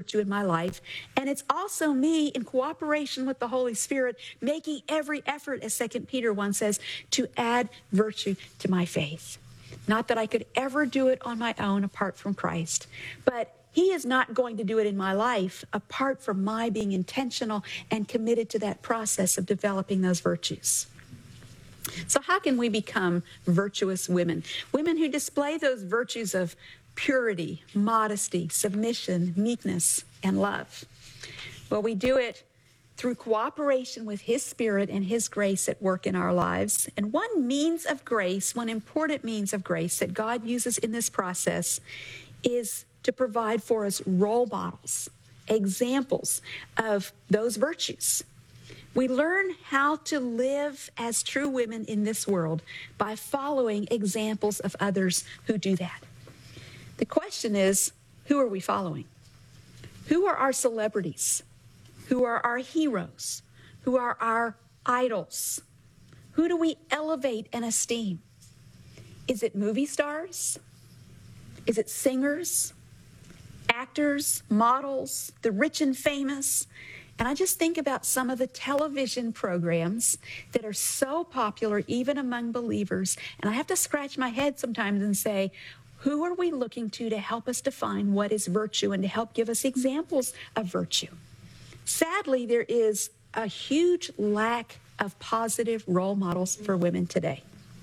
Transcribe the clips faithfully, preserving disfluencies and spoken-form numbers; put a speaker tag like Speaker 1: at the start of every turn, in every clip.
Speaker 1: virtue in my life. And it's also me in cooperation with the Holy Spirit making every effort, as Second Peter one says, to add virtue to my faith. Not that I could ever do it on my own apart from Christ, but he is not going to do it in my life apart from my being intentional and committed to that process of developing those virtues. So how can we become virtuous women? Women who display those virtues of purity, modesty, submission, meekness, and love. Well, we do it through cooperation with his Spirit and his grace at work in our lives. And one means of grace, one important means of grace that God uses in this process is to provide for us role models, examples of those virtues. We learn how to live as true women in this world by following examples of others who do that. The question is, who are we following? Who are our celebrities? Who are our heroes? Who are our idols? Who do we elevate and esteem? Is it movie stars? Is it singers, actors, models, the rich and famous? And I just think about some of the television programs that are so popular even among believers. And I have to scratch my head sometimes and say, who are we looking to to help us define what is virtue and to help give us examples of virtue? Sadly, there is a huge lack of positive role models for women today.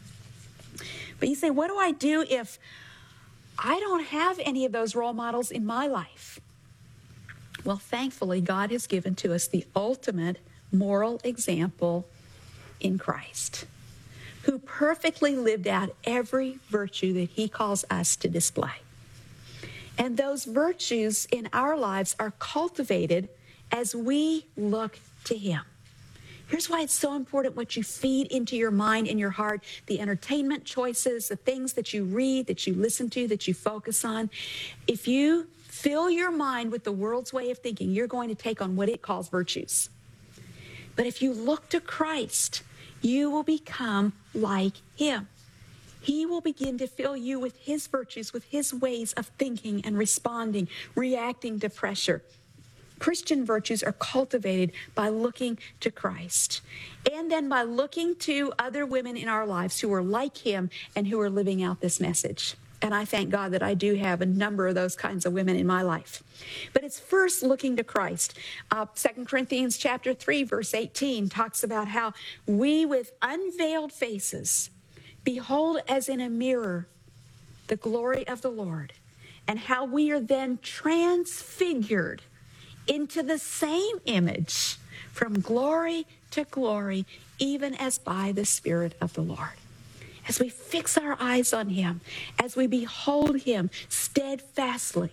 Speaker 1: But you say, what do I do if I don't have any of those role models in my life? Well, thankfully, God has given to us the ultimate moral example in Christ, who perfectly lived out every virtue that he calls us to display. And those virtues in our lives are cultivated as we look to him. Here's why it's so important what you feed into your mind and your heart, the entertainment choices, the things that you read, that you listen to, that you focus on. If you fill your mind with the world's way of thinking, you're going to take on what it calls virtues. But if you look to Christ, you will become like him. He will begin to fill you with his virtues, with his ways of thinking and responding, reacting to pressure. Christian virtues are cultivated by looking to Christ, and then by looking to other women in our lives who are like him and who are living out this message. And I thank God that I do have a number of those kinds of women in my life. But it's first looking to Christ. Uh, Second Corinthians chapter three, verse eighteen talks about how we with unveiled faces behold as in a mirror the glory of the Lord, and how we are then transfigured into the same image from glory to glory, even as by the Spirit of the Lord. As we fix our eyes on him, as we behold him steadfastly,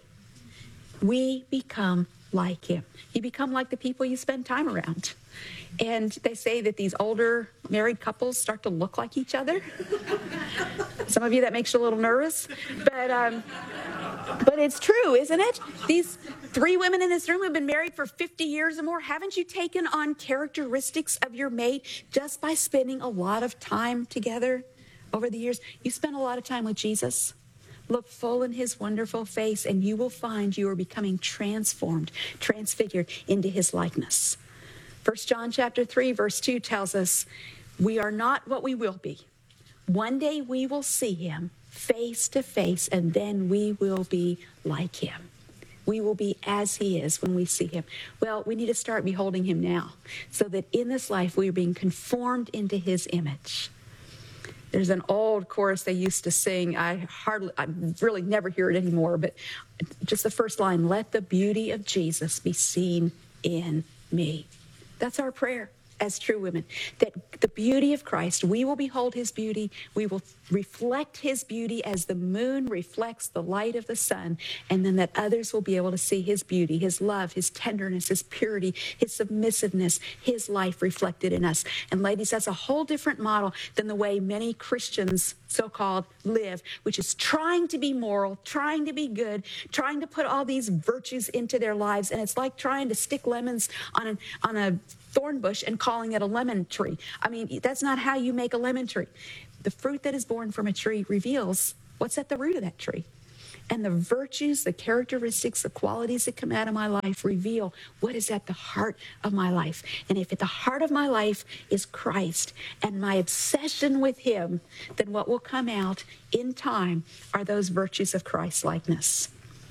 Speaker 1: we become like him. You become like the people you spend time around. And they say that these older married couples start to look like each other. Some of you, that makes you a little nervous. But um, but it's true, isn't it? These three women in this room have been married for fifty years or more. Haven't you taken on characteristics of your mate just by spending a lot of time together over the years? You spend a lot of time with Jesus. Look full in his wonderful face, and you will find you are becoming transformed, transfigured into his likeness. First John chapter three, verse two tells us, we are not what we will be. One day we will see him face to face, and then we will be like him. We will be as he is when we see him. Well, we need to start beholding him now, so that in this life we are being conformed into his image. There's an old chorus they used to sing. I hardly, I really never hear it anymore, but just the first line, let the beauty of Jesus be seen in me. That's our prayer as true women, that the beauty of Christ, we will behold his beauty. We will reflect his beauty as the moon reflects the light of the sun, and then that others will be able to see his beauty, his love, his tenderness, his purity, his submissiveness, his life reflected in us. And ladies, that's a whole different model than the way many Christians, so-called, live, which is trying to be moral, trying to be good, trying to put all these virtues into their lives. And it's like trying to stick lemons on a, on a thorn bush and calling it a lemon tree. I mean, that's not how you make a lemon tree. The fruit that is born from a tree reveals what's at the root of that tree. And the virtues, the characteristics, the qualities that come out of my life reveal what is at the heart of my life. And if at the heart of my life is Christ and my obsession with him, then what will come out in time are those virtues of Christ-likeness.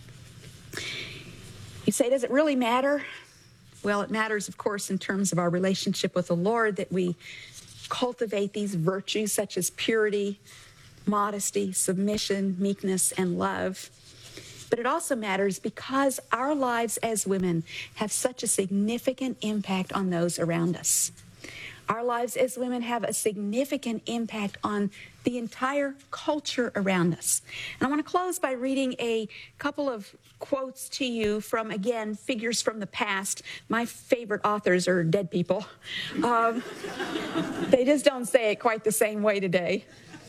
Speaker 1: You say, does it really matter? Well, it matters, of course, in terms of our relationship with the Lord, that we cultivate these virtues such as purity, modesty, submission, meekness, and love. But it also matters because our lives as women have such a significant impact on those around us. Our lives as women have a significant impact on the entire culture around us. And I want to close by reading a couple of quotes to you from, again, figures from the past. My favorite authors are dead people. Um, they just don't say it quite the same way today.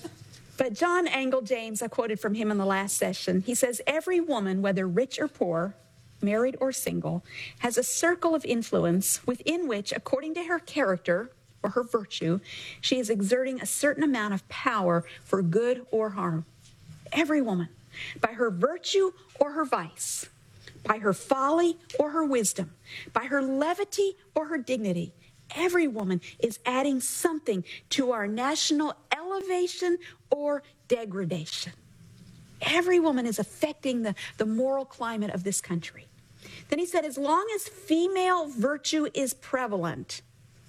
Speaker 1: But John Angell-James, I quoted from him in the last session, he says, every woman, whether rich or poor, married or single, has a circle of influence within which, according to her character or her virtue, she is exerting a certain amount of power for good or harm. Every woman, by her virtue or her vice, by her folly or her wisdom, by her levity or her dignity, every woman is adding something to our national elevation or degradation. Every woman is affecting the, the moral climate of this country. Then he said, as long as female virtue is prevalent,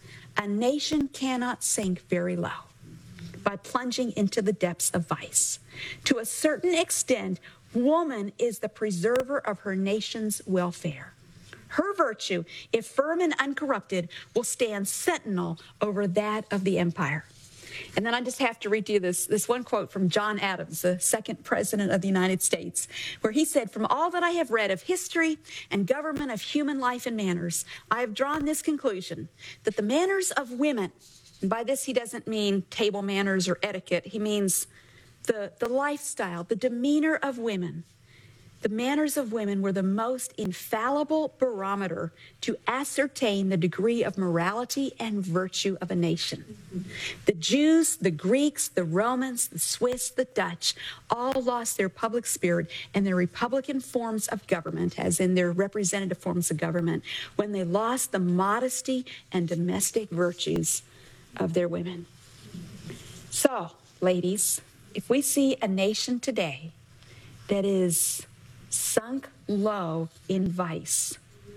Speaker 1: a nation cannot sink very low by plunging into the depths of vice. To a certain extent, woman is the preserver of her nation's welfare. Her virtue, if firm and uncorrupted, will stand sentinel over that of the empire. And then I just have to read to you this, this one quote from John Adams, the second president of the United States, where he said, from all that I have read of history and government of human life and manners, I have drawn this conclusion, that the manners of women, and by this he doesn't mean table manners or etiquette, he means the, the lifestyle, the demeanor of women. The manners of women were the most infallible barometer to ascertain the degree of morality and virtue of a nation. The Jews, the Greeks, the Romans, the Swiss, the Dutch, all lost their public spirit and their republican forms of government, as in their representative forms of government, when they lost the modesty and domestic virtues of their women. So, ladies, if we see a nation today that is sunk low in vice,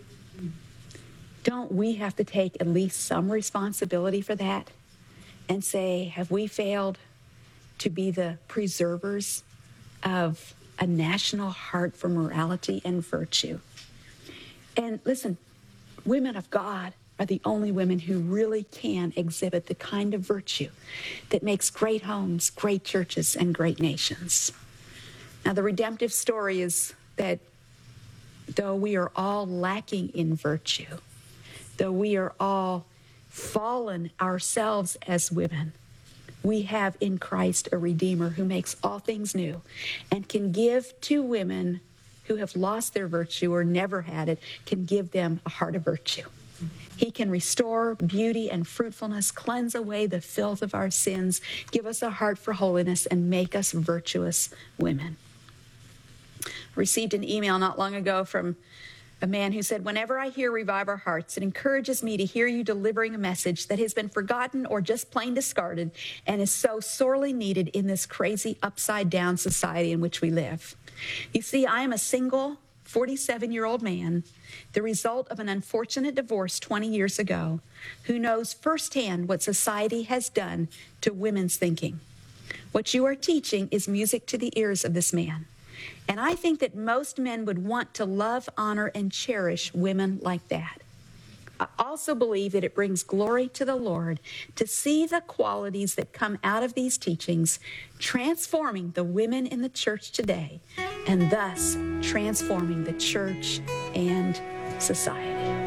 Speaker 1: don't we have to take at least some responsibility for that and say, have we failed to be the preservers of a national heart for morality and virtue? And listen, women of God are the only women who really can exhibit the kind of virtue that makes great homes, great churches, and great nations. Now, the redemptive story is that though we are all lacking in virtue, though we are all fallen ourselves as women, we have in Christ a Redeemer who makes all things new and can give to women who have lost their virtue or never had it, can give them a heart of virtue. He can restore beauty and fruitfulness, cleanse away the filth of our sins, give us a heart for holiness, and make us virtuous women. Received an email not long ago from a man who said, whenever I hear Revive Our Hearts, it encourages me to hear you delivering a message that has been forgotten or just plain discarded and is so sorely needed in this crazy upside-down society in which we live. You see, I am a single forty-seven-year-old man, the result of an unfortunate divorce twenty years ago, who knows firsthand what society has done to women's thinking. What you are teaching is music to the ears of this man. And I think that most men would want to love, honor, and cherish women like that. I also believe that it brings glory to the Lord to see the qualities that come out of these teachings transforming the women in the church today, and thus transforming the church and society.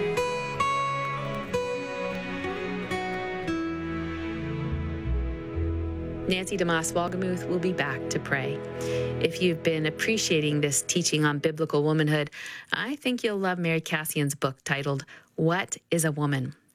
Speaker 2: Nancy DeMoss Wolgemuth will be back to pray. If you've been appreciating this teaching on biblical womanhood, I think you'll love Mary Cassian's book titled, What is a Woman?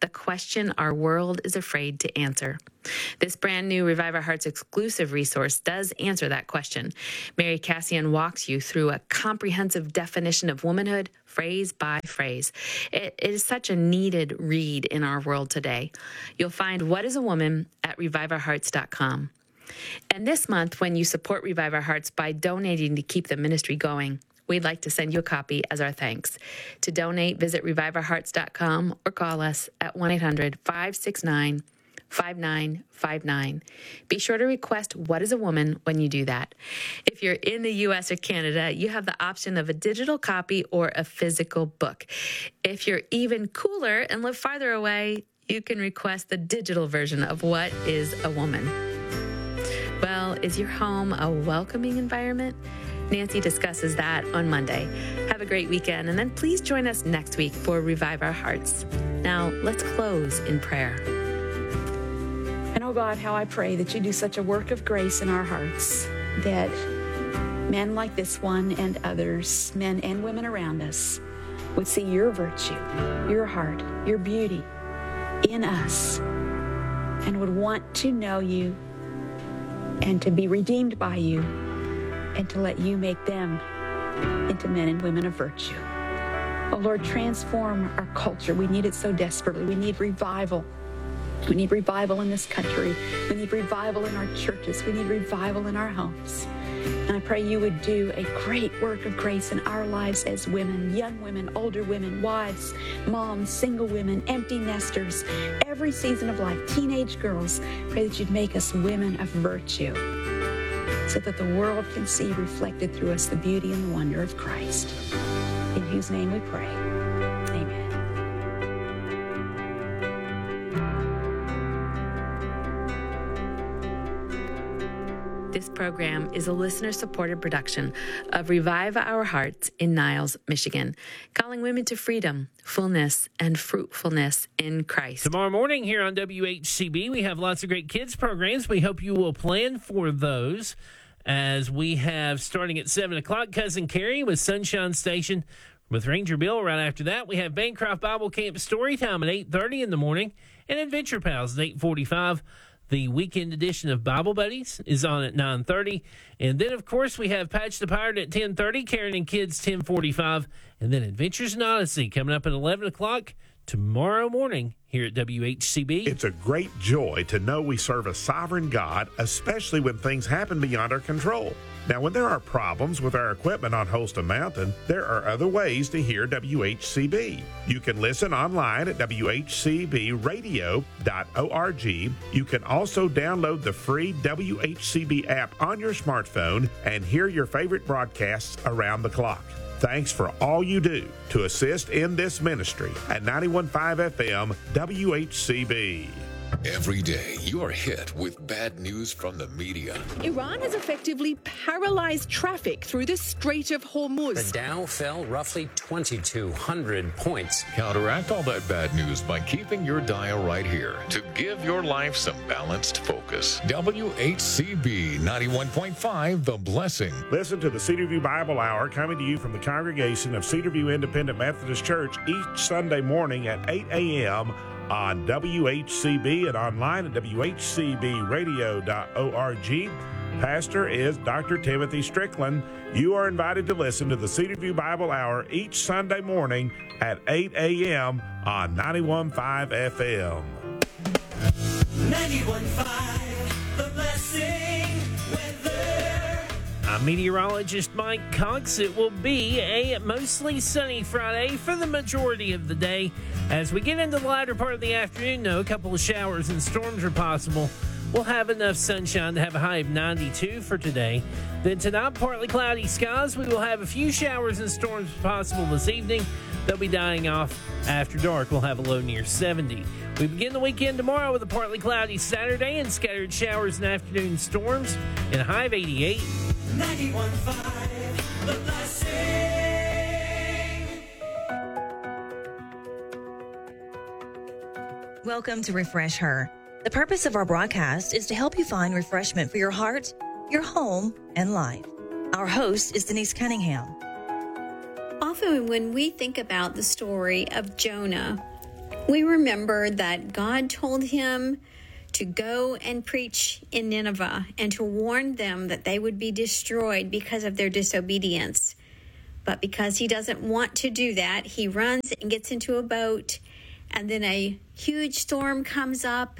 Speaker 2: the question our world is afraid to answer. This brand new Revive Our Hearts exclusive resource does answer that question. Mary Cassian walks you through a comprehensive definition of womanhood, phrase by phrase. It, it is such a needed read in our world today. You'll find What is a Woman at revive our hearts dot com. And this month, when you support Revive Our Hearts by donating to keep the ministry going, we'd like to send you a copy as our thanks. To donate, visit revive our hearts dot com or call us at one eight hundred, five six nine, five nine five nine. Be sure to request What is a Woman when you do that. If you're in the U S or Canada, you have the option of a digital copy or a physical book. If you're even cooler and live farther away, you can request the digital version of What is a Woman. Well, is your home a welcoming environment? Nancy discusses that on Monday. Have a great weekend, and then please join us next week for Revive Our Hearts. Now, let's close in prayer.
Speaker 1: And oh God, how I pray that you do such a work of grace in our hearts, that men like this one and others, men and women around us, would see your virtue, your heart, your beauty in us, and would want to know you and to be redeemed by you, and to let you make them into men and women of virtue. Oh Lord, transform our culture. We need it so desperately. We need revival. We need revival in this country. We need revival in our churches. We need revival in our homes. And I pray you would do a great work of grace in our lives as women, young women, older women, wives, moms, single women, empty nesters, every season of life, teenage girls. Pray that you'd make us women of virtue, so that the world can see reflected through us the beauty and the wonder of Christ, in whose name we pray. Amen.
Speaker 2: This program is a listener-supported production of Revive Our Hearts in Niles, Michigan, calling women to freedom, fullness, and fruitfulness in Christ.
Speaker 3: Tomorrow morning here on W H C B, we have lots of great kids programs. We hope you will plan for those, as we have, starting at seven o'clock, Cousin Carrie with Sunshine Station with Ranger Bill. Right after that, we have Bancroft Bible Camp Storytime at eight thirty in the morning, and Adventure Pals at eight forty-five. The weekend edition of Bible Buddies is on at nine thirty. And then, of course, we have Patch the Pirate at ten thirty, Karen and Kids ten forty-five, and then Adventures in Odyssey coming up at eleven o'clock tomorrow morning here at W H C B.
Speaker 4: It's a great joy to know we serve a sovereign God, especially when things happen beyond our control. Now, when there are problems with our equipment on Holston Mountain, there are other ways to hear W H C B. You can listen online at w h c b radio dot org. You can also download the free W H C B app on your smartphone and hear your favorite broadcasts around the clock. Thanks for all you do to assist in this ministry at ninety-one point five F M W H C B.
Speaker 5: Every day, you are hit with bad news from the media.
Speaker 6: Iran has effectively paralyzed traffic through the Strait of Hormuz.
Speaker 7: The Dow fell roughly twenty-two hundred points.
Speaker 5: Counteract all that bad news by keeping your dial right here to give your life some balanced focus. W H C B ninety-one point five, The Blessing.
Speaker 4: Listen to the Cedar View Bible Hour coming to you from the congregation of Cedar View Independent Methodist Church each Sunday morning at eight a.m. on W H C B and online at w h c b radio dot org. Pastor is Doctor Timothy Strickland. You are invited to listen to the Cedar View Bible Hour each Sunday morning at eight a.m. on ninety-one point five F M.
Speaker 8: ninety-one point five, The Blessing weather.
Speaker 3: I'm meteorologist Mike Cox. It will be a mostly sunny Friday for the majority of the day. As we get into the latter part of the afternoon, though, a couple of showers and storms are possible. We'll have enough sunshine to have a high of ninety-two for today. Then tonight, partly cloudy skies. We will have a few showers and storms possible this evening. They'll be dying off after dark. We'll have a low near seventy. We begin the weekend tomorrow with a partly cloudy Saturday and scattered showers and afternoon storms and a high of eighty-eight.
Speaker 8: ninety-one point five, The Blessing.
Speaker 9: Welcome to Refresh Her. The purpose of our broadcast is to help you find refreshment for your heart, your home, and life. Our host is Denise Cunningham.
Speaker 10: Often when we think about the story of Jonah, We remember that God told him to go and preach in Nineveh and to warn them that they would be destroyed because of their disobedience. But because he doesn't want to do that, he runs and gets into a boat, and then a huge storm comes up.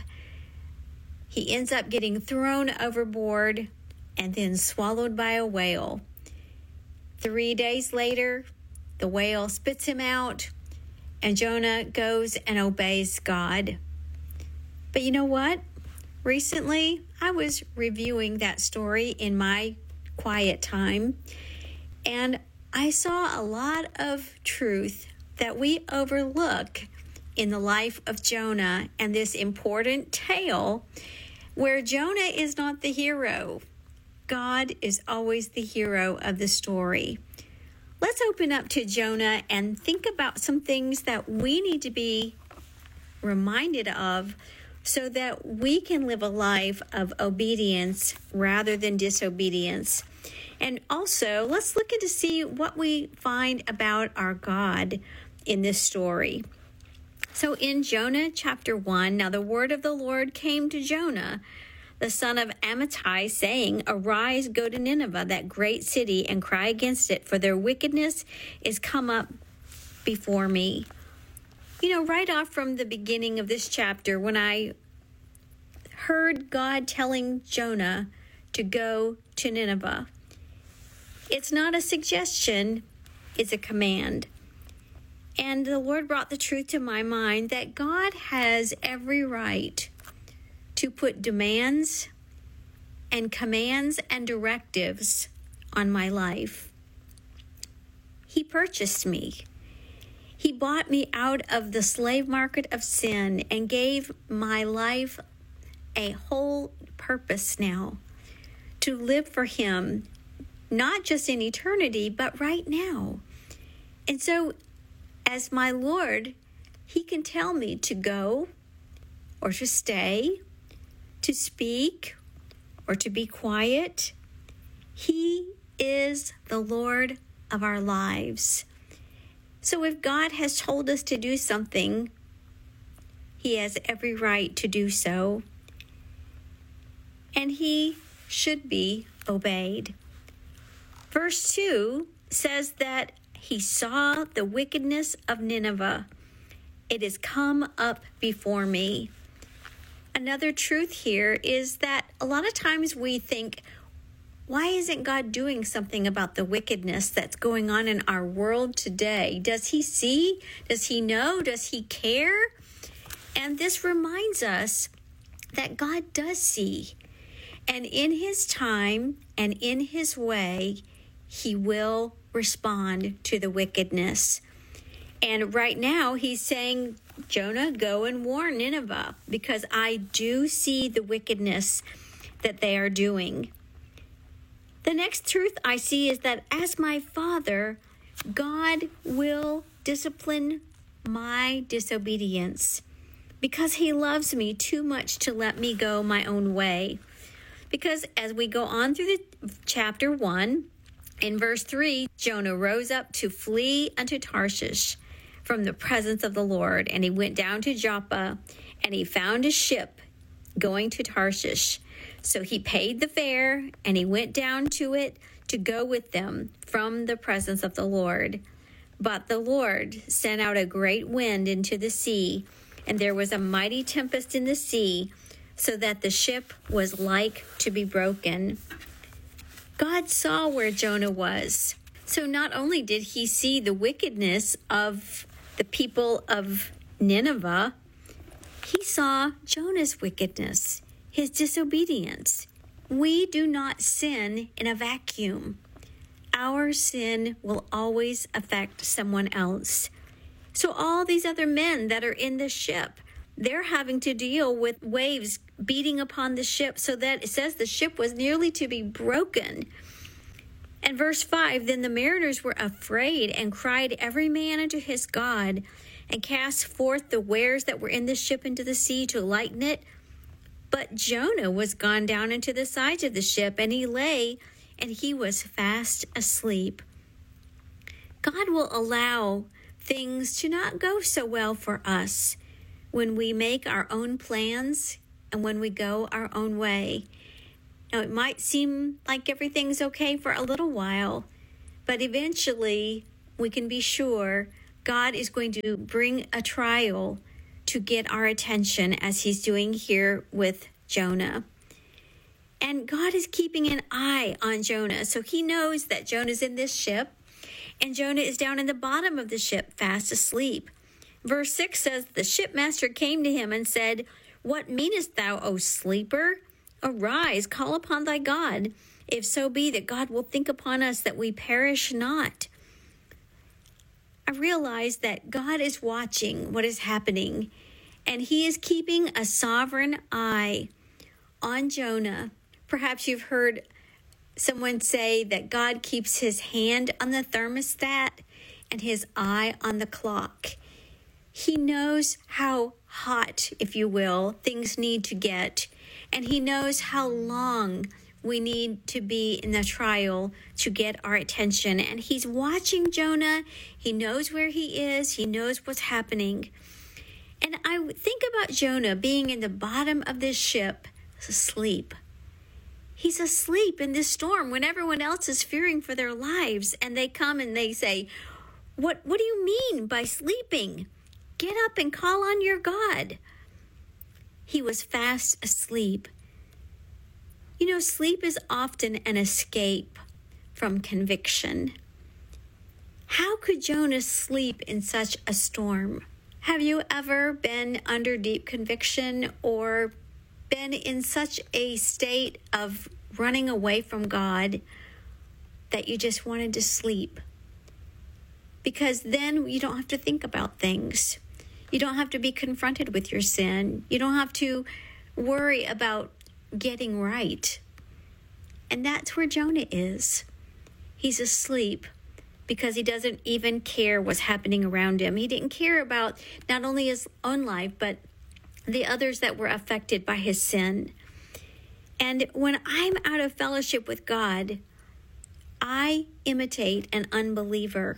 Speaker 10: He ends up getting thrown overboard and then swallowed by a whale. Three days later, the whale spits him out, and Jonah goes and obeys God. But you know what? Recently, I was reviewing that story in my quiet time, and I saw a lot of truth that we overlook in the life of Jonah and this important tale where Jonah is not the hero. God is always the hero of the story. Let's open up to Jonah and think about some things that we need to be reminded of so that we can live a life of obedience rather than disobedience. And also, let's look into see what we find about our God in this story. So in Jonah chapter one, now the word of the Lord came to Jonah, the son of Amittai, saying, "Arise, go to Nineveh, that great city, and cry against it, for their wickedness is come up before me." You know, right off from the beginning of this chapter, when I heard God telling Jonah to go to Nineveh, it's not a suggestion, it's a command. And the Lord brought the truth to my mind that God has every right to put demands and commands and directives on my life. He purchased me. He bought me out of the slave market of sin and gave my life a whole purpose now to live for him, not just in eternity, but right now. And so as my Lord, he can tell me to go or to stay, to speak or to be quiet. He is the Lord of our lives. So if God has told us to do something, he has every right to do so. And he should be obeyed. Verse two says that he saw the wickedness of Nineveh. It has come up before me. Another truth here is that a lot of times we think, why isn't God doing something about the wickedness that's going on in our world today? Does he see? Does he know? Does he care? And this reminds us that God does see. And in his time and in his way, he will respond to the wickedness. And right now he's saying, Jonah, go and warn Nineveh, because I do see the wickedness that they are doing. The next truth I see is that as my Father, God will discipline my disobedience because he loves me too much to let me go my own way. Because as we go on through the chapter one, in verse three, Jonah rose up to flee unto Tarshish from the presence of the Lord, and he went down to Joppa, and he found a ship going to Tarshish. So he paid the fare, and he went down to it to go with them from the presence of the Lord. But the Lord sent out a great wind into the sea, and there was a mighty tempest in the sea, so that the ship was like to be broken. God saw where Jonah was. So not only did he see the wickedness of the people of Nineveh, he saw Jonah's wickedness, his disobedience. We do not sin in a vacuum. Our sin will always affect someone else. So all these other men that are in the ship, they're having to deal with waves beating upon the ship, so that it says the ship was nearly to be broken. And verse five, then the mariners were afraid and cried every man unto his God, and cast forth the wares that were in the ship into the sea to lighten it. But Jonah was gone down into the sides of the ship, and he lay, and he was fast asleep. God will allow things to not go so well for us. when we make our own plans and when we go our own way. Now, it might seem like everything's okay for a little while, but eventually we can be sure God is going to bring a trial to get our attention, as he's doing here with Jonah. And God is keeping an eye on Jonah. So he knows that Jonah's in this ship, and Jonah is down in the bottom of the ship, fast asleep. Verse six says, the shipmaster came to him and said, what meanest thou, O sleeper? Arise, call upon thy God, if so be that God will think upon us that we perish not. I realize that God is watching what is happening, and he is keeping a sovereign eye on Jonah. Perhaps you've heard someone say that God keeps his hand on the thermostat and his eye on the clock. He knows how hot, if you will, things need to get, and he knows how long we need to be in the trial to get our attention. And he's watching Jonah. He knows where he is. He knows what's happening. And I think about Jonah being in the bottom of this ship, asleep. He's asleep in this storm when everyone else is fearing for their lives. And they come and they say, what, what do you mean by sleeping? Get up and call on your God. He was fast asleep. You know, sleep is often an escape from conviction. How could Jonah sleep in such a storm? Have you ever been under deep conviction or been in such a state of running away from God that you just wanted to sleep? Because then you don't have to think about things. You don't have to be confronted with your sin. You don't have to worry about getting right. And that's where Jonah is. He's asleep because he doesn't even care what's happening around him. He didn't care about not only his own life, but the others that were affected by his sin. And when I'm out of fellowship with God, I imitate an unbeliever.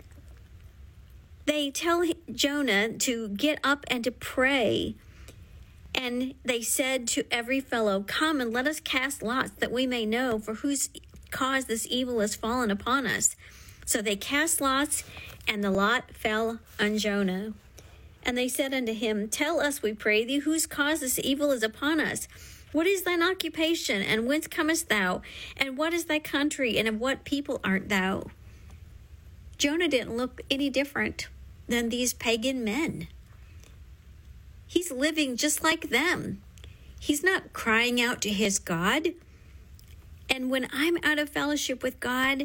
Speaker 10: They tell Jonah to get up and to pray. And they said to every fellow, come and let us cast lots that we may know for whose cause this evil has fallen upon us. So they cast lots, and the lot fell on Jonah. And they said unto him, tell us, we pray thee, whose cause this evil is upon us? What is thine occupation, and whence comest thou? And what is thy country, and of what people art thou? Jonah didn't look any different than these pagan men. He's living just like them. He's not crying out to his God. And when I'm out of fellowship with God,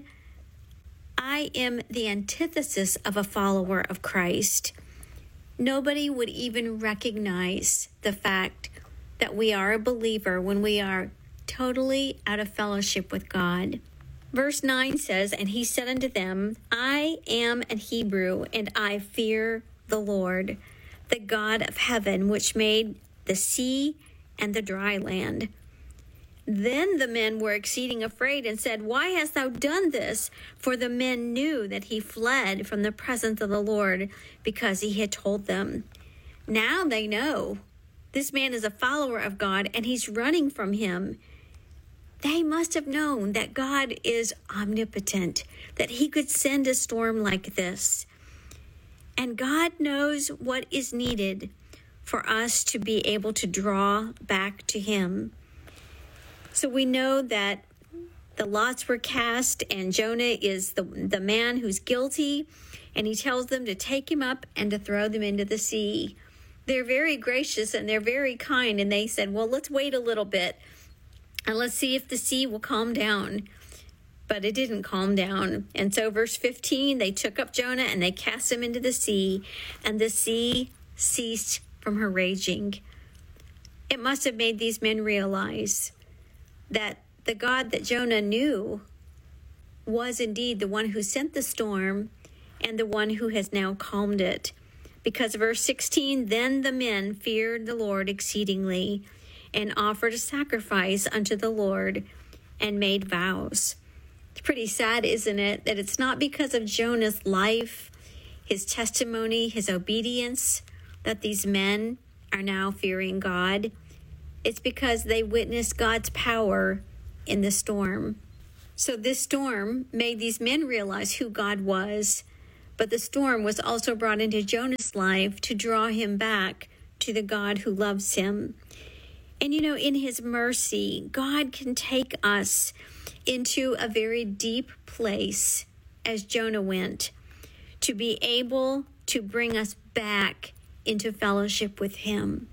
Speaker 10: I am the antithesis of a follower of Christ. Nobody would even recognize the fact that we are a believer when we are totally out of fellowship with God. Verse nine says, and he said unto them, I am an Hebrew, and I fear the Lord, the God of heaven, which made the sea and the dry land. Then the men were exceeding afraid and said, why hast thou done this? For the men knew that he fled from the presence of the Lord, because he had told them. Now they know this man is a follower of God, and he's running from him. They must have known that God is omnipotent, that he could send a storm like this. And God knows what is needed for us to be able to draw back to him. So we know that the lots were cast, and Jonah is the, the man who's guilty, and he tells them to take him up and to throw them into the sea. They're very gracious and they're very kind, and they said, well, let's wait a little bit and let's see if the sea will calm down. But it didn't calm down. And so verse fifteen, they took up Jonah and they cast him into the sea, and the sea ceased from her raging. It must have made these men realize that the God that Jonah knew was indeed the one who sent the storm and the one who has now calmed it. Because verse sixteen, then the men feared the Lord exceedingly and offered a sacrifice unto the Lord and made vows. It's pretty sad, isn't it, that it's not because of Jonah's life, his testimony, his obedience, that these men are now fearing God? It's because they witnessed God's power in the storm. So this storm made these men realize who God was, but the storm was also brought into Jonah's life to draw him back to the God who loves him. And you know, in his mercy, God can take us into a very deep place, as Jonah went, to be able to bring us back into fellowship with him.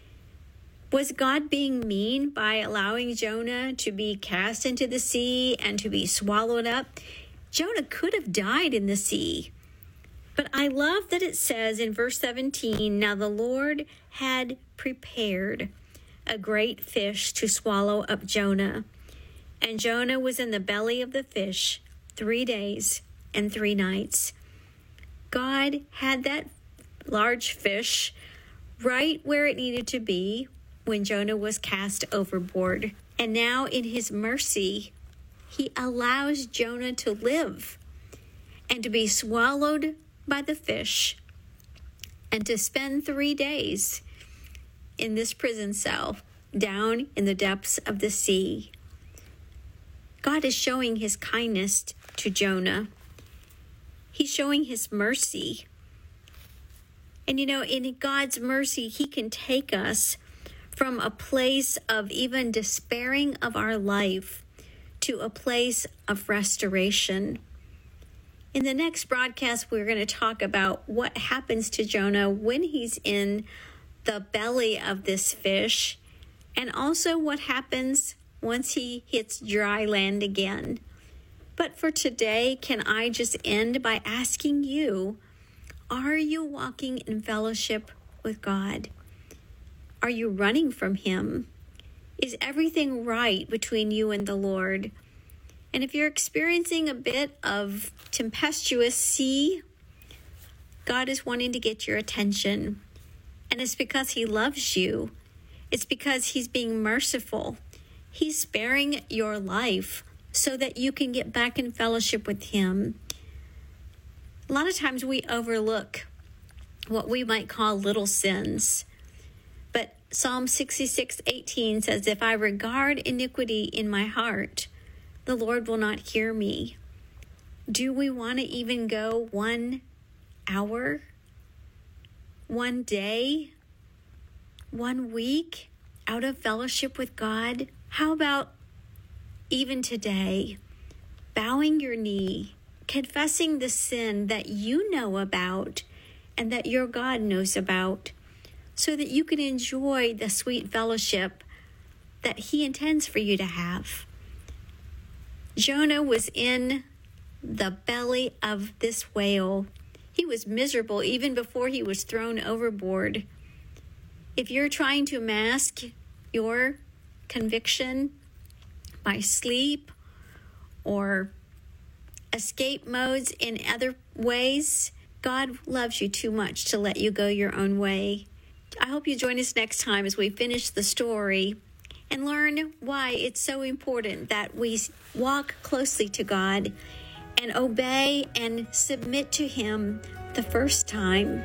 Speaker 10: Was God being mean by allowing Jonah to be cast into the sea and to be swallowed up? Jonah could have died in the sea. But I love that it says in verse seventeen, now the Lord had prepared a great fish to swallow up Jonah. And Jonah was in the belly of the fish three days and three nights. God had that large fish right where it needed to be when Jonah was cast overboard. And now in his mercy, he allows Jonah to live and to be swallowed by the fish and to spend three days in this prison cell down in the depths of the sea. God is showing his kindness to Jonah. He's showing his mercy. And you know, in God's mercy, he can take us from a place of even despairing of our life to a place of restoration. In the next broadcast, we're going to talk about what happens to Jonah when he's in the belly of this fish, and also what happens once he hits dry land again. But for today, can I just end by asking you, are you walking in fellowship with God? Are you running from him? Is everything right between you and the Lord? And if you're experiencing a bit of tempestuous sea, God is wanting to get your attention. And it's because he loves you. It's because he's being merciful. He's sparing your life so that you can get back in fellowship with him. A lot of times we overlook what we might call little sins. But Psalm sixty-six eighteen says, if I regard iniquity in my heart, the Lord will not hear me. Do we want to even go one hour, one day, one week out of fellowship with God? How about even today, bowing your knee, confessing the sin that you know about and that your God knows about, so that you can enjoy the sweet fellowship that he intends for you to have? Jonah was in the belly of this whale. He was miserable even before he was thrown overboard. If you're trying to mask your conviction by sleep or escape modes in other ways, God loves you too much to let you go your own way. I hope you join us next time as we finish the story and learn why it's so important that we walk closely to God and obey and submit to him the first time.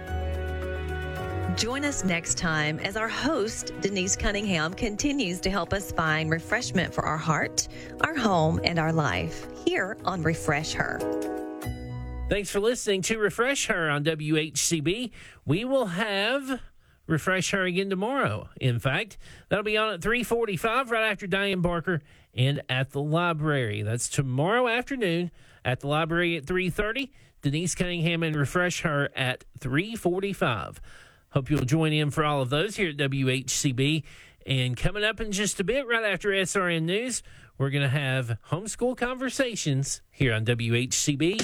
Speaker 9: Join us next time as our host, Denise Cunningham, continues to help us find refreshment for our heart, our home, and our life here on Refresh Her.
Speaker 3: Thanks for listening to Refresh Her on W H C B. We will have Refresh Her again tomorrow. In fact, that'll be on at three forty-five, right after Diane Barker and at the library. That's tomorrow afternoon at the library at three thirty. Denise Cunningham and Refresh Her at three forty-five. Hope you'll join in for all of those here at W H C B. And coming up in just a bit, right after S R N News, we're going to have Homeschool Conversations here on W H C B.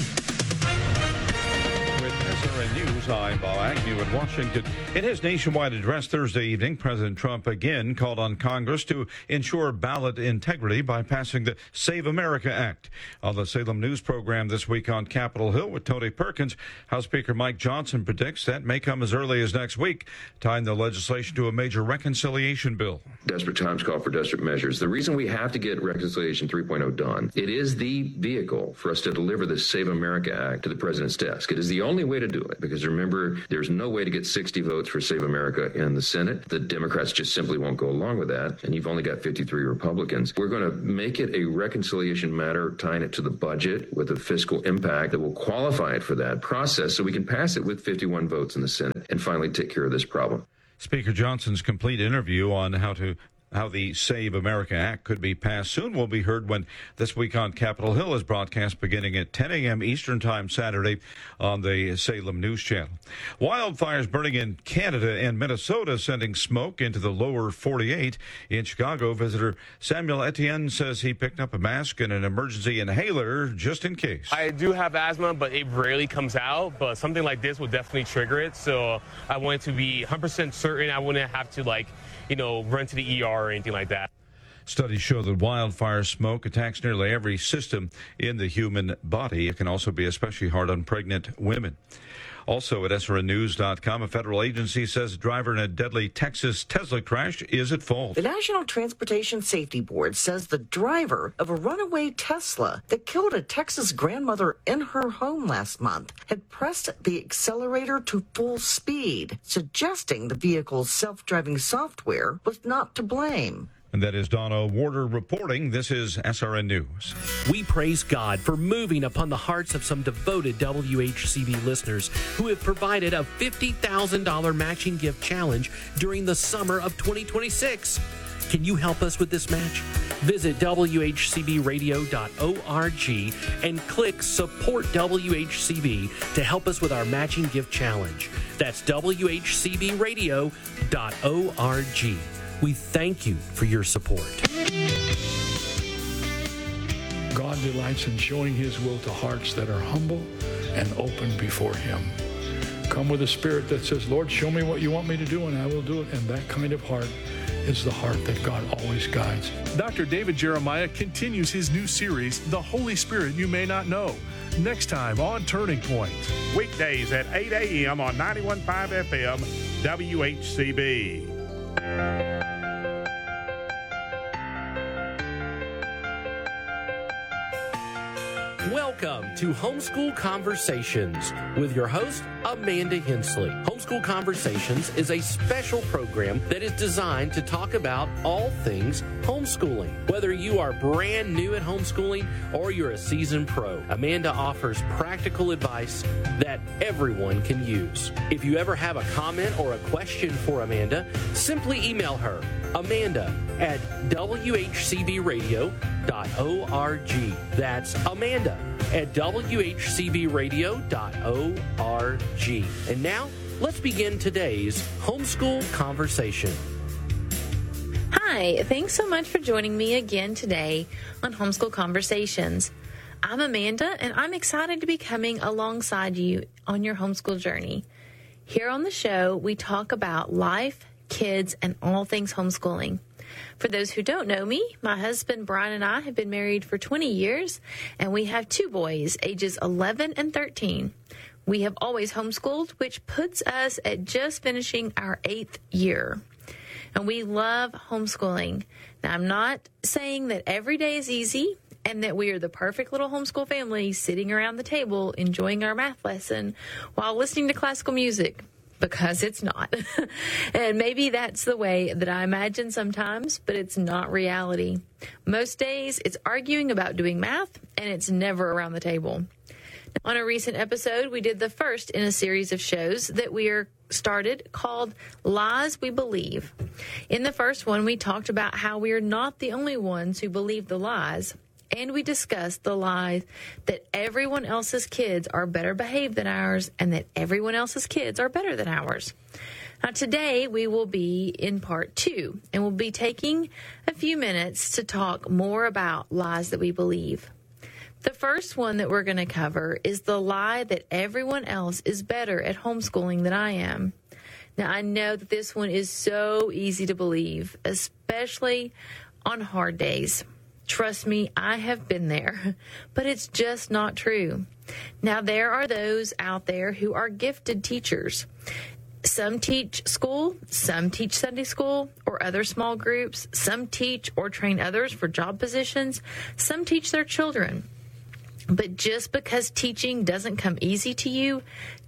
Speaker 11: S R N News, I'm Bob Agnew in Washington. In his nationwide address Thursday evening, President Trump again called on Congress to ensure ballot integrity by passing the Save America Act. On the Salem News program this week on Capitol Hill with Tony Perkins, House Speaker Mike Johnson predicts that may come as early as next week, tying the legislation to a major reconciliation bill.
Speaker 12: Desperate times call for desperate measures. The reason we have to get Reconciliation three point oh done, it is the vehicle for us to deliver the Save America Act to the president's desk. It is the only way to do it. it. Because remember, there's no way to get sixty votes for Save America in the Senate. The Democrats just simply won't go along with that. And you've only got fifty-three Republicans. We're going to make it a reconciliation matter, tying it to the budget with a fiscal impact that will qualify it for that process so we can pass it with fifty-one votes in the Senate and finally take care of this problem.
Speaker 11: Speaker Johnson's complete interview on how to how the Save America Act could be passed soon will be heard when This Week on Capitol Hill is broadcast beginning at ten a.m. Eastern Time Saturday on the Salem News Channel. Wildfires burning in Canada and Minnesota, sending smoke into the lower forty-eight. In Chicago, visitor Samuel Etienne says he picked up a mask and an emergency inhaler just in case.
Speaker 13: I do have asthma, but it rarely comes out. But something like this will definitely trigger it. So I wanted to be one hundred percent certain I wouldn't have to, like, you know, run to the E R or anything like that.
Speaker 11: Studies show that wildfire smoke attacks nearly every system in the human body. It can also be especially hard on pregnant women. Also at S R N news dot com, a federal agency says a driver in a deadly Texas Tesla crash is at fault.
Speaker 14: The National Transportation Safety Board says the driver of a runaway Tesla that killed a Texas grandmother in her home last month had pressed the accelerator to full speed, suggesting the vehicle's self-driving software was not to blame.
Speaker 11: And that is Donna Warder reporting. This is S R N News.
Speaker 15: We praise God for moving upon the hearts of some devoted W H C B listeners who have provided a fifty thousand dollars matching gift challenge during the summer of twenty twenty-six. Can you help us with this match? Visit W H C B radio dot org and click Support W H C B to help us with our matching gift challenge. That's W H C B radio dot org. We thank you for your support.
Speaker 16: God delights in showing his will to hearts that are humble and open before him. Come with a spirit that says, Lord, show me what you want me to do, and I will do it. And that kind of heart is the heart that God always guides.
Speaker 17: Doctor David Jeremiah continues his new series, The Holy Spirit You May Not Know, next time on Turning Point.
Speaker 4: Weekdays at eight a.m. on ninety-one point five F M, W H C B.
Speaker 15: Welcome to Homeschool Conversations with your host, Amanda Hensley. Homeschool Conversations is a special program that is designed to talk about all things homeschooling. Whether you are brand new at homeschooling or you're a seasoned pro, Amanda offers practical advice that everyone can use. If you ever have a comment or a question for Amanda, simply email her, Amanda at W H C B radio dot org. That's Amanda at W H C B radio dot org. And now, let's begin today's Homeschool Conversation.
Speaker 2: Hi, thanks so much for joining me again today on Homeschool Conversations. I'm Amanda, and I'm excited to be coming alongside you on your homeschool journey. Here on the show, we talk about life, kids, and all things homeschooling. For those who don't know me, my husband Brian and I have been married for twenty years, and we have two boys, ages eleven and thirteen. We have always homeschooled, which puts us at just finishing our eighth year. And we love homeschooling. Now, I'm not saying that every day is easy and that we are the perfect little homeschool family sitting around the table enjoying our math lesson while listening to classical music, because it's not. And maybe that's the way that I imagine sometimes, but it's not reality. Most days it's arguing about doing math, and it's never around the table. On a recent episode, we did the first in a series of shows that we are started called Lies We Believe. In the first one, we talked about how we are not the only ones who believe the lies, and we discussed the lie that everyone else's kids are better behaved than ours and that everyone else's kids are better than ours. Now, today we will be in part two, and we'll be taking a few minutes to talk more about lies that we believe. The first one that we're going to cover is the lie that everyone else is better at homeschooling than I am. Now, I know that this one is so easy to believe, especially on hard days. Trust me, I have been there, but it's just not true. Now, there are those out there who are gifted teachers. Some teach school, some teach Sunday school or other small groups. Some teach or train others for job positions. Some teach their children. But just because teaching doesn't come easy to you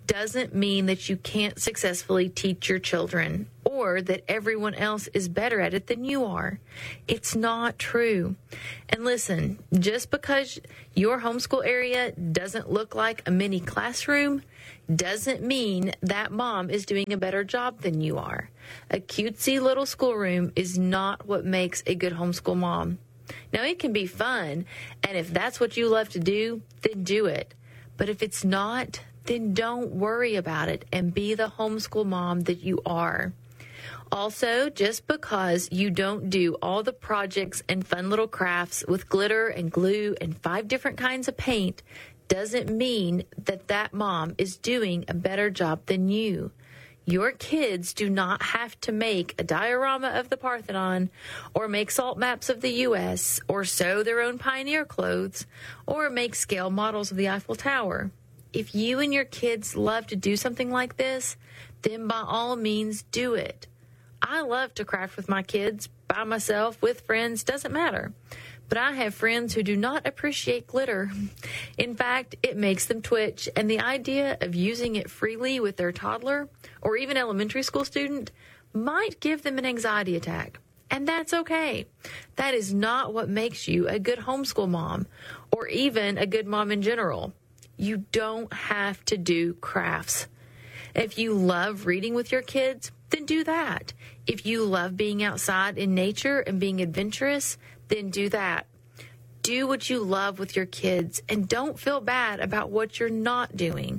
Speaker 2: doesn't mean that you can't successfully teach your children or that everyone else is better at it than you are. It's not true. And listen, just because your homeschool area doesn't look like a mini classroom doesn't mean that mom is doing a better job than you are. A cutesy little schoolroom is not what makes a good homeschool mom. Now, it can be fun, and if that's what you love to do, then do it. But if it's not, then don't worry about it and be the homeschool mom that you are. Also, just because you don't do all the projects and fun little crafts with glitter and glue and five different kinds of paint doesn't mean that that mom is doing a better job than you. Your kids do not have to make a diorama of the Parthenon or make salt maps of the U S or sew their own pioneer clothes or make scale models of the Eiffel Tower. If you and your kids love to do something like this, then by all means do it. I love to craft with my kids, by myself, with friends, doesn't matter. But I have friends who do not appreciate glitter. In fact, it makes them twitch, and the idea of using it freely with their toddler or even elementary school student might give them an anxiety attack. And that's okay. That is not what makes you a good homeschool mom or even a good mom in general. You don't have to do crafts. If you love reading with your kids, then do that. If you love being outside in nature and being adventurous, then do that. Do what you love with your kids and don't feel bad about what you're not doing.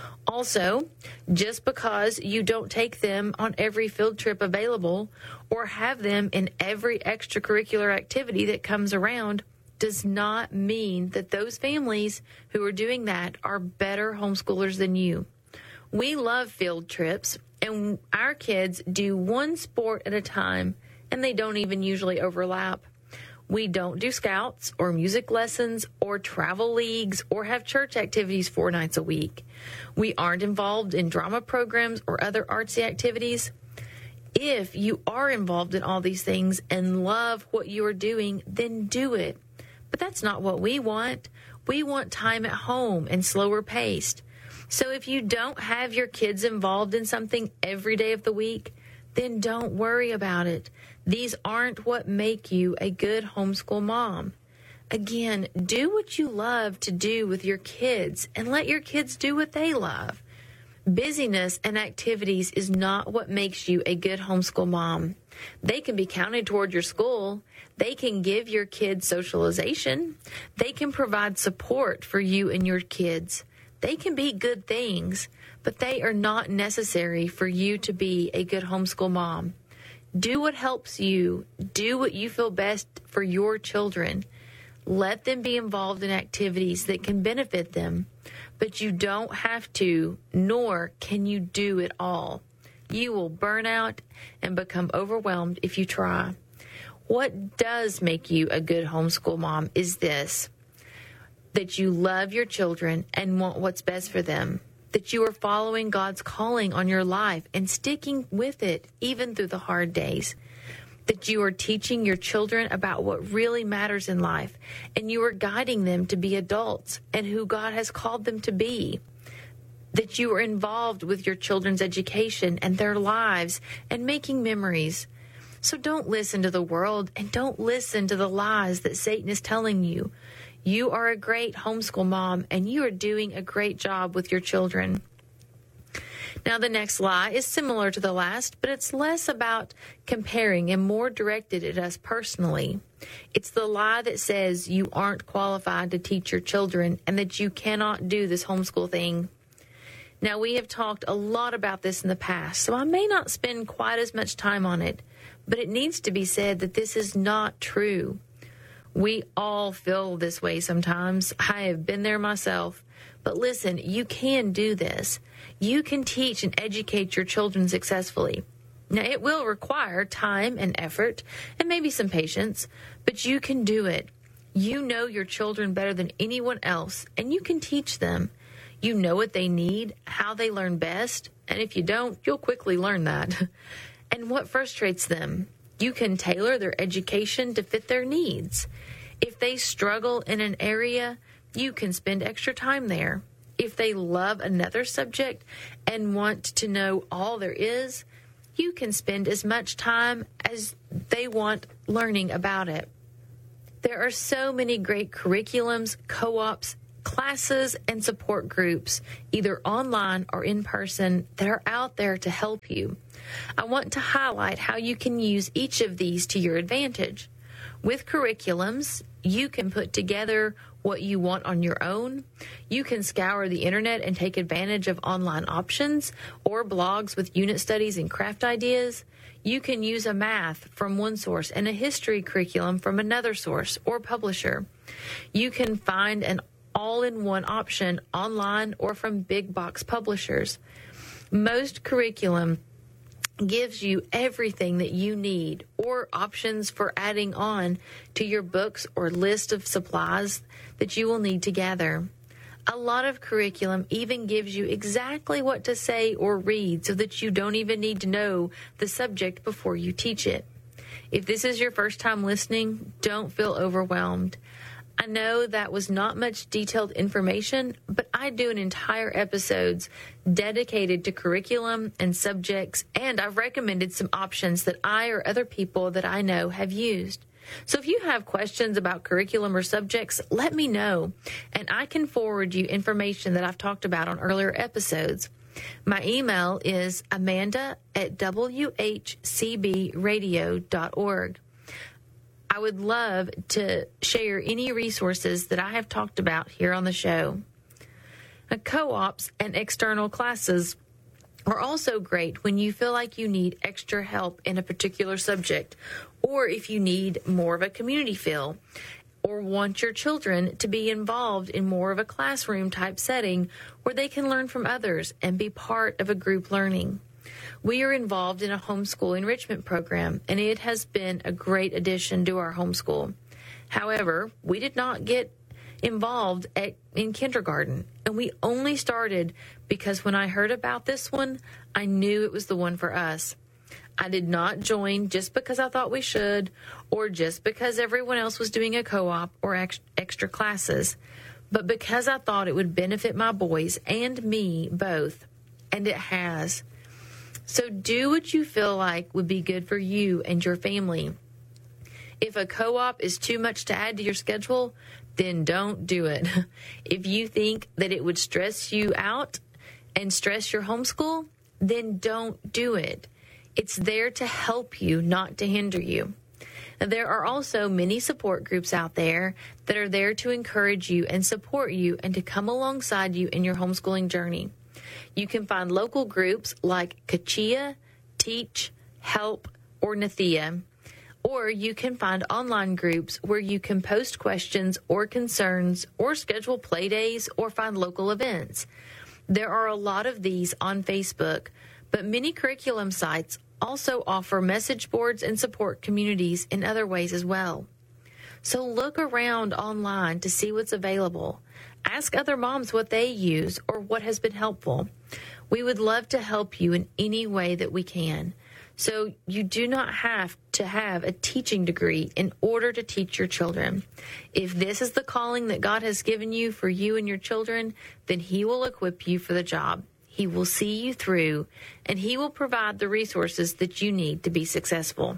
Speaker 2: Also, just because you don't take them on every field trip available or have them in every extracurricular activity that comes around does not mean that those families who are doing that are better homeschoolers than you. We love field trips, and our kids do one sport at a time, and they don't even usually overlap. We don't do scouts or music lessons or travel leagues or have church activities four nights a week. We aren't involved in drama programs or other artsy activities. If you are involved in all these things and love what you are doing, then do it. But that's not what we want. We want time at home and slower paced. So if you don't have your kids involved in something every day of the week, then don't worry about it. These aren't what make you a good homeschool mom. Again, do what you love to do with your kids and let your kids do what they love. Busyness and activities is not what makes you a good homeschool mom. They can be counted toward your school. They can give your kids socialization. They can provide support for you and your kids. They can be good things, but they are not necessary for you to be a good homeschool mom. Do what helps you. Do what you feel best for your children. Let them be involved in activities that can benefit them, but you don't have to, nor can you do it all. You will burn out and become overwhelmed if you try. What does make you a good homeschool mom is this: that you love your children and want what's best for them, that you are following God's calling on your life and sticking with it even through the hard days, that you are teaching your children about what really matters in life, and you are guiding them to be adults and who God has called them to be, that you are involved with your children's education and their lives and making memories. So don't listen to the world and don't listen to the lies that Satan is telling you. You are a great homeschool mom, and you are doing a great job with your children. Now, the next lie is similar to the last, but it's less about comparing and more directed at us personally. It's the lie that says you aren't qualified to teach your children and that you cannot do this homeschool thing. Now, we have talked a lot about this in the past, so I may not spend quite as much time on it, but it needs to be said that this is not true. We all feel this way sometimes. I have been there myself. But listen, you can do this. You can teach and educate your children successfully. Now, it will require time and effort and maybe some patience, but you can do it. You know your children better than anyone else, and you can teach them. You know what they need, how they learn best, and if you don't, you'll quickly learn that. And what frustrates them. You can tailor their education to fit their needs. If they struggle in an area, you can spend extra time there. if they love another subject and want to know all there is, you can spend as much time as they want learning about it. There are so many great curriculums, co-ops, classes, and support groups, either online or in person, that are out there to help you. I want to highlight how you can use each of these to your advantage. With curriculums, you can put together what you want on your own. You can scour the internet and take advantage of online options or blogs with unit studies and craft ideas. You can use a math from one source and a history curriculum from another source or publisher. You can find an all-in-one option online or from big box publishers. Most curriculum gives you everything that you need or options for adding on to your books or list of supplies that you will need to gather. A lot of curriculum even gives you exactly what to say or read so that you don't even need to know the subject before you teach it. If this is your first time listening, don't feel overwhelmed. I know that was not much detailed information, but I do an entire episodes dedicated to curriculum and subjects, and I've recommended some options that I or other people that I know have used. So if you have questions about curriculum or subjects, let me know, and I can forward you information that I've talked about on earlier episodes. My email is amanda at w h c b radio dot org. I would love to share any resources that I have talked about here on the show. Now, co-ops and external classes are also great when you feel like you need extra help in a particular subject, or if you need more of a community feel, or want your children to be involved in more of a classroom type setting where they can learn from others and be part of a group learning. We are involved in a homeschool enrichment program, and it has been a great addition to our homeschool. However, we did not get involved at, in kindergarten, and we only started because when I heard about this one, I knew it was the one for us. I did not join just because I thought we should, or just because everyone else was doing a co-op or ex- extra classes, but because I thought it would benefit my boys and me both, and it has. So do what you feel like would be good for you and your family. If a co-op is too much to add to your schedule, then don't do it. If you think that it would stress you out and stress your homeschool, then don't do it. It's there to help you, not to hinder you. There are also many support groups out there that are there to encourage you and support you and to come alongside you in your homeschooling journey. You can find local groups like Kachia, Teach, Help, or Nathia. Or you can find online groups where you can post questions or concerns or schedule play days or find local events. There are a lot of these on Facebook, but many curriculum sites also offer message boards and support communities in other ways as well. So look around online to see what's available. Ask other moms what they use or what has been helpful. We would love to help you in any way that we can. So you do not have to have a teaching degree in order to teach your children. If this is the calling that God has given you for you and your children, then He will equip you for the job. He will see you through, and He will provide the resources that you need to be successful.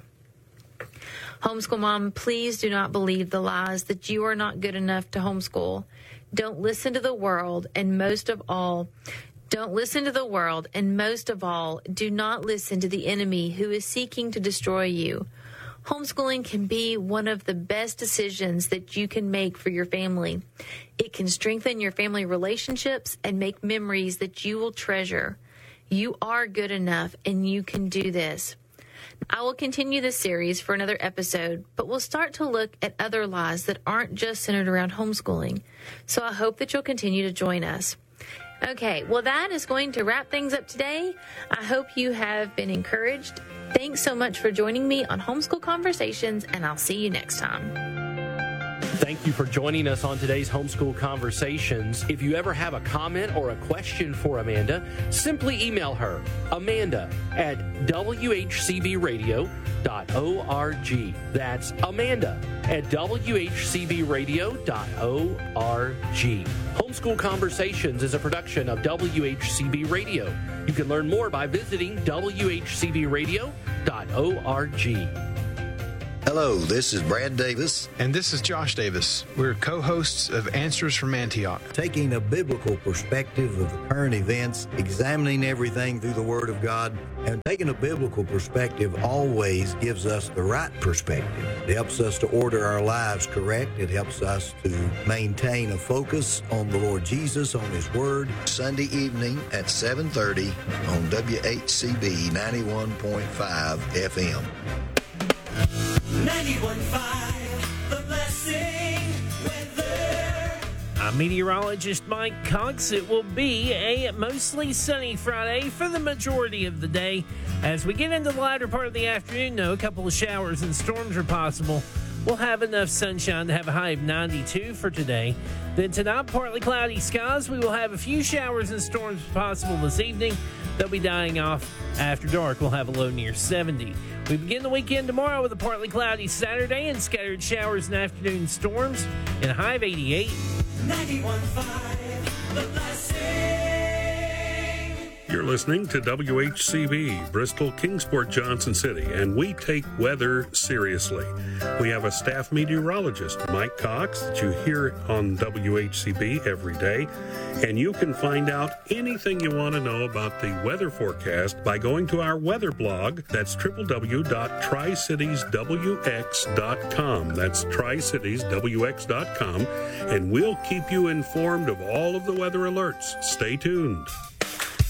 Speaker 2: Homeschool mom, please do not believe the lies that you are not good enough to homeschool. Don't listen to the world, and most of all, don't listen to the world, and most of all, do not listen to the enemy who is seeking to destroy you. Homeschooling can be one of the best decisions that you can make for your family. It can strengthen your family relationships and make memories that you will treasure. You are good enough, and you can do this. I will continue this series for another episode, but we'll start to look at other lies that aren't just centered around homeschooling. So I hope that you'll continue to join us. Okay, well, that is going to wrap things up today. I hope you have been encouraged. Thanks so much for joining me on Homeschool Conversations, and I'll see you next time.
Speaker 15: Thank you for joining us on today's Homeschool Conversations. If you ever have a comment or a question for Amanda, simply email her, Amanda at w h c b radio dot org. That's Amanda at w h c b radio dot org. Homeschool Conversations is a production of W H C B Radio. You can learn more by visiting w h c b radio dot org.
Speaker 18: Hello, this is Brad Davis.
Speaker 19: And this is Josh Davis. We're co-hosts of Answers from Antioch.
Speaker 18: Taking a biblical perspective of the current events, examining everything through the Word of God, and taking a biblical perspective always gives us the right perspective. It helps us to order our lives correct. It helps us to maintain a focus on the Lord Jesus, on His Word.
Speaker 19: Sunday evening at seven thirty on W H C B ninety-one point five F M.
Speaker 8: ninety-one point five, The Blessing weather.
Speaker 3: I'm meteorologist Mike Cox. It will be a mostly sunny Friday for the majority of the day. As we get into the latter part of the afternoon, though, a couple of showers and storms are possible. We'll have enough sunshine to have a high of ninety-two for today. Then tonight, partly cloudy skies. We will have a few showers and storms possible this evening. They'll be dying off after dark. We'll have a low near seventy. We begin the weekend tomorrow with a partly cloudy Saturday and scattered showers and afternoon storms and a high of eighty-eight.
Speaker 8: ninety-one point five, The Blessing.
Speaker 20: You're listening to W H C B, Bristol, Kingsport, Johnson City, and we take weather seriously. We have a staff meteorologist, Mike Cox, that you hear on W H C B every day, and you can find out anything you want to know about the weather forecast by going to our weather blog. That's w w w dot tri cities w x dot com. That's tri cities w x dot com, and we'll keep you informed of all of the weather alerts. Stay tuned.